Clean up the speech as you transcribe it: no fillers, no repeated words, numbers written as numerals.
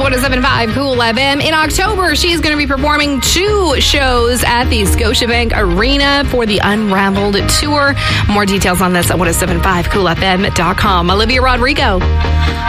107.5 Cool FM. In October, she's going to be performing 2 shows at the Scotiabank Arena for the Unraveled Tour. More details on this at 107.5coolfm.com. Olivia Rodrigo.